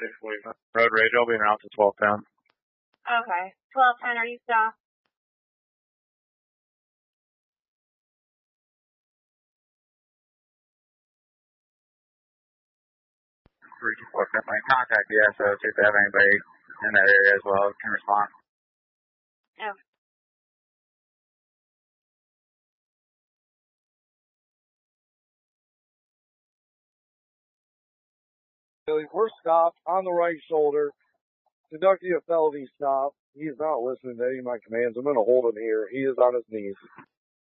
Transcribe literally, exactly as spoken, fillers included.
Road rage, I'll be around to twelve ten. Okay. twelve ten, are you stopped? Contact the S O, see if they have anybody in that area as well can respond. Okay. We're stopped on the right shoulder, conducting a felony stop. He is not listening to any of my commands. I'm going to hold him here. He is on his knees.